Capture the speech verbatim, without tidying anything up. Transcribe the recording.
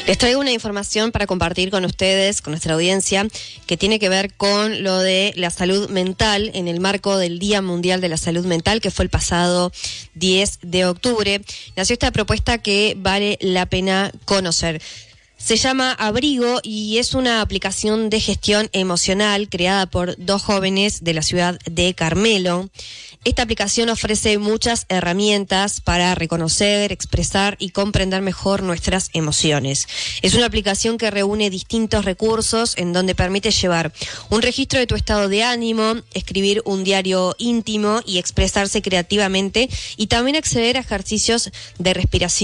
Les traigo una información para compartir con ustedes, con nuestra audiencia, que tiene que ver con lo de la salud mental en el marco del Día Mundial de la Salud Mental, que fue el pasado diez de octubre. Nació esta propuesta que vale la pena conocer. Se llama Abrigo y es una aplicación de gestión emocional creada por dos jóvenes de la ciudad de Carmelo. Esta aplicación ofrece muchas herramientas para reconocer, expresar y comprender mejor nuestras emociones. Es una aplicación que reúne distintos recursos en donde permite llevar un registro de tu estado de ánimo, escribir un diario íntimo y expresarse creativamente, y también acceder a ejercicios de respiración